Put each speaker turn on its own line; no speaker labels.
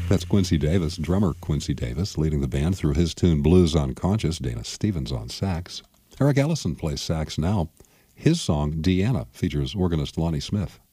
That's Quincy Davis, drummer Quincy Davis, leading the band through his tune Blues Unconscious. Dana Stevens on sax. Eric Ellison plays sax now. His song, Deanna, features organist Lonnie Smith.